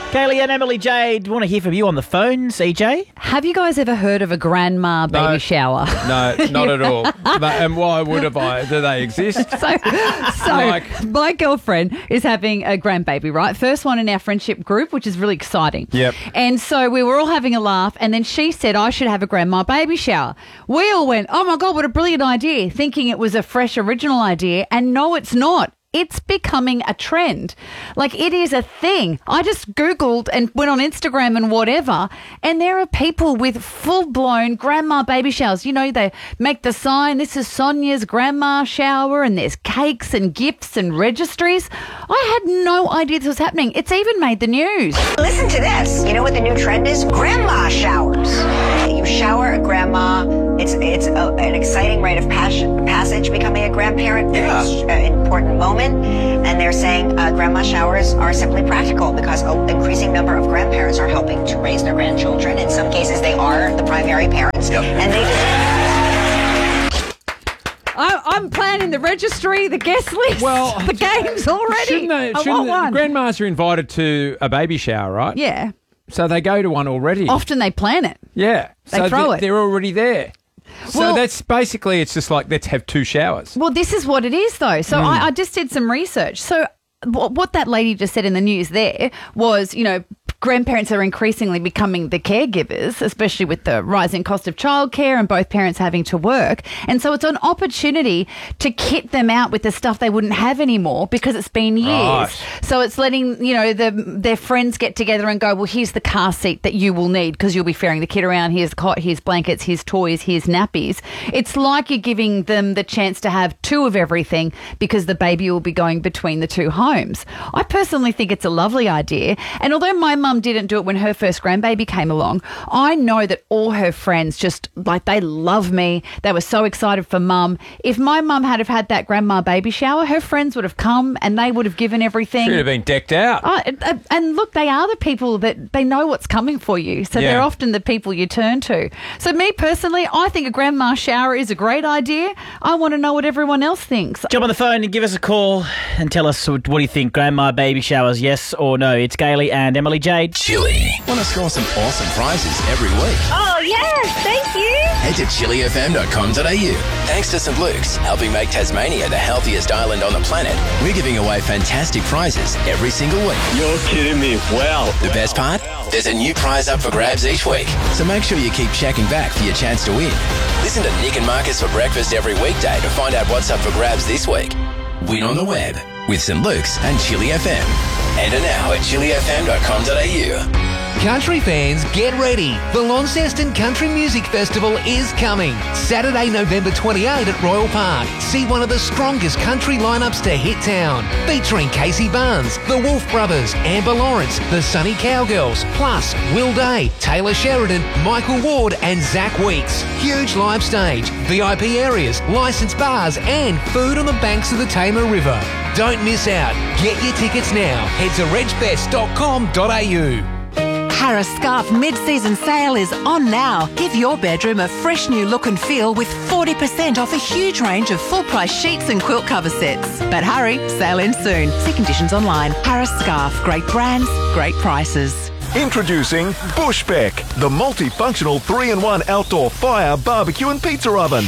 Kaylee and Emily Jade, want to hear from you on the phone, CJ? Have you guys ever heard of a grandma baby shower? No, not at all. And why would have I? Do they exist? So my girlfriend is having a grandbaby, right? First one in our friendship group, which is really exciting. Yep. And so we were all having a laugh, and then she said I should have a grandma baby shower. We all went, oh my God, what a brilliant idea, thinking it was a fresh, original idea. And no, it's not. It's becoming a trend. Like, it is a thing. I just Googled and went on Instagram and whatever, and there are people with full-blown grandma baby showers. You know, they make the sign, this is Sonia's grandma shower, and there's cakes and gifts and registries. I had no idea this was happening. It's even made the news. Listen to this. You know what the new trend is? Grandma showers. You shower a grandma. It's an exciting rite of passage, becoming a grandparent. Very important moment. And they're saying grandma showers are simply practical because an increasing number of grandparents are helping to raise their grandchildren. In some cases, they are the primary parents. Yep. And they just... I'm planning the registry, the guest list, the games already. Shouldn't grandmas are invited to a baby shower, right? Yeah. So they go to one already. Often they plan it. Yeah. They throw it. They're already there. So that's basically, it's just like, let's have 2 showers. Well, this is what it is, though. So I just did some research. So what that lady just said in the news there was, you know, grandparents are increasingly becoming the caregivers, especially with the rising cost of childcare and both parents having to work. And so it's an opportunity to kit them out with the stuff they wouldn't have anymore because it's been years. Right. So it's letting, you know, their friends get together and go, well, here's the car seat that you will need because you'll be ferrying the kid around. Here's the cot, here's blankets, here's toys, here's nappies. It's like you're giving them the chance to have 2 of everything because the baby will be going between the 2 homes. I personally think it's a lovely idea. And although my mum didn't do it when her first grandbaby came along, I know that all her friends just, like, they love me. They were so excited for mum. If my mum had have had that grandma baby shower, her friends would have come and they would have given everything. Should have been decked out. And look, they are the people that they know what's coming for you. So they're often the people you turn to. So me personally, I think a grandma shower is a great idea. I want to know what everyone else thinks. Jump on the phone and give us a call and tell us what do you think, grandma baby showers, yes or no? It's Kaylee and Emily Jade. Chili. Want to score some awesome prizes every week? Oh, yes, thank you. Head to chilifm.com.au. Thanks to St. Luke's, helping make Tasmania the healthiest island on the planet, we're giving away fantastic prizes every single week. You're kidding me. Wow. The best part? There's a new prize up for grabs each week. So make sure you keep checking back for your chance to win. Listen to Nick and Marcus for breakfast every weekday to find out what's up for grabs this week. Win on the web with St. Luke's and Chili FM. Enter now at chilifm.com.au. Country fans, get ready. The Launceston Country Music Festival is coming. Saturday, November 28 at Royal Park. See one of the strongest country lineups to hit town. Featuring Casey Barnes, the Wolf Brothers, Amber Lawrence, the Sunny Cowgirls, plus Will Day, Taylor Sheridan, Michael Ward and Zach Weeks. Huge live stage, VIP areas, licensed bars and food on the banks of the Tamar River. Don't miss out. Get your tickets now. Head to regbest.com.au. Harris Scarf mid-season sale is on now. Give your bedroom a fresh new look and feel with 40% off a huge range of full-price sheets and quilt cover sets. But hurry, sale ends soon. See conditions online. Harris Scarf, great brands, great prices. Introducing Bushbeck, the multifunctional 3-in-1 outdoor fire, barbecue and pizza oven.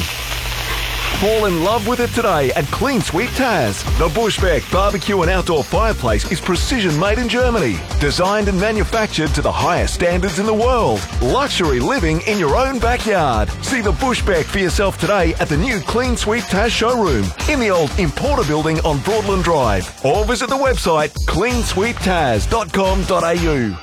Fall in love with it today at Clean Sweep Taz. The Bushbeck barbecue and outdoor fireplace is precision made in Germany. Designed and manufactured to the highest standards in the world. Luxury living in your own backyard. See the Bushbeck for yourself today at the new Clean Sweep Taz showroom in the old Importer building on Broadland Drive. Or visit the website cleansweeptaz.com.au.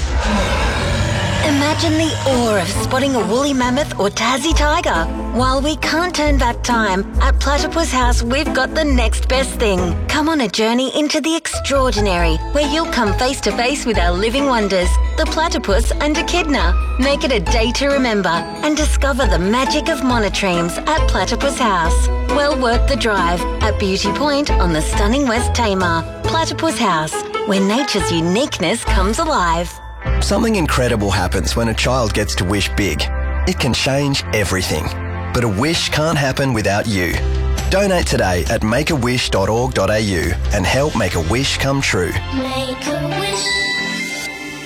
Imagine the awe of spotting a woolly mammoth or Tassie tiger. While we can't turn back time, at Platypus House we've got the next best thing. Come on a journey into the extraordinary, where you'll come face to face with our living wonders, the platypus and echidna. Make it a day to remember and discover the magic of monotremes at Platypus House. Well worth the drive at Beauty Point on the stunning West Tamar. Platypus House, where nature's uniqueness comes alive. Something incredible happens when a child gets to wish big. It can change everything. But a wish can't happen without you. Donate today at makeawish.org.au and help make a wish come true. Make a wish.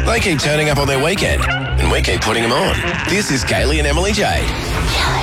They keep turning up on their weekend, and we keep putting them on. This is Kaylee and Emily Jade.